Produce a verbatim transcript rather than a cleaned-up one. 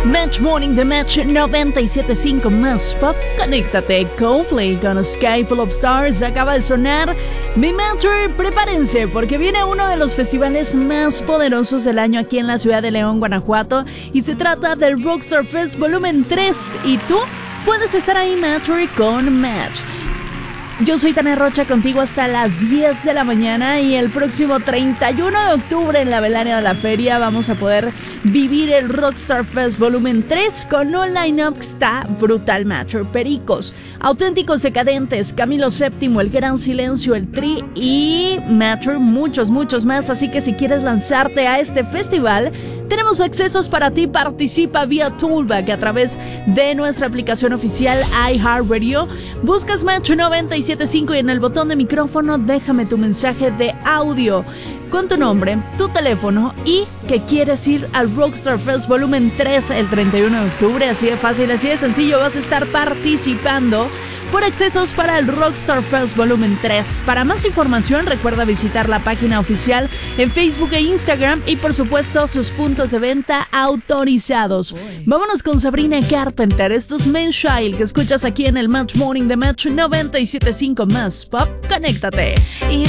Match Morning de Match noventa y siete punto cinco más pop. Conéctate. Coldplay con Sky Full of Stars acaba de sonar. Mi Matcher, prepárense porque viene uno de los festivales más poderosos del año aquí en la ciudad de León, Guanajuato, y se trata del Rockstar Fest Volumen tres, y tú puedes estar ahí, Matcher, con Match. Yo soy Tania Rocha, contigo hasta las diez de la mañana, y el próximo treinta y uno de octubre en la Belandia de la Feria vamos a poder vivir el Rockstar Fest Volumen tres con un line-up que está brutal, Matcher. Pericos, Auténticos Decadentes, Camilo séptimo, El Gran Silencio, El Tri y Matcher, muchos, muchos más. Así que si quieres lanzarte a este festival, tenemos accesos para ti. Participa vía Toolback a través de nuestra aplicación oficial iHeartRadio. Buscas Match noventa y siete punto cinco y en el botón de micrófono déjame tu mensaje de audio con tu nombre, tu teléfono y que quieres ir al Rockstar Fest Volumen tres el treinta y uno de octubre. Así de fácil, así de sencillo, vas a estar participando por accesos para el Rockstar Fest Volumen tres. Para más información, recuerda visitar la página oficial en Facebook e Instagram y, por supuesto, sus puntos de venta autorizados. Vámonos con Sabrina Carpenter. Esto es Men Child, que escuchas aquí en el Match Morning de Match noventa y siete punto cinco más pop. Conéctate. Y